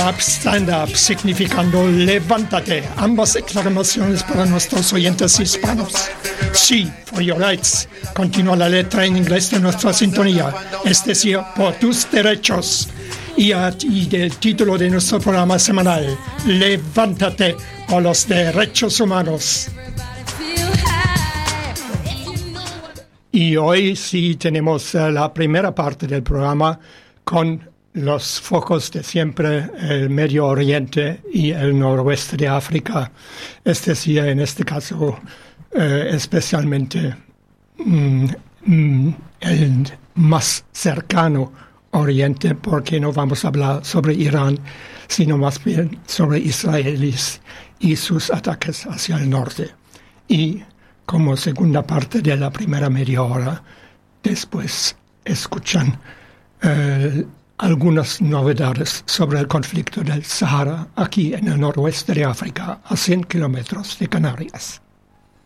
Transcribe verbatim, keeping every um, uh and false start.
up, stand up, significando levántate. Ambas exclamaciones para nuestros oyentes hispanos. Sí, for your rights. Continúa la letra en inglés de nuestra sintonía. Es decir, por tus derechos. Y, a, y del título de nuestro programa semanal, Levántate por los derechos humanos. Y hoy sí tenemos uh, la primera parte del programa con los focos de siempre, el Medio Oriente y el noroeste de África. Es decir, en este caso, eh, especialmente mm, mm, el más cercano Oriente, porque no vamos a hablar sobre Irán, sino más bien sobre israelíes y sus ataques hacia el norte. Y como segunda parte de la primera media hora, después escuchan eh, algunas novedades sobre el conflicto del Sahara aquí en el noroeste de África, a cien kilómetros de Canarias.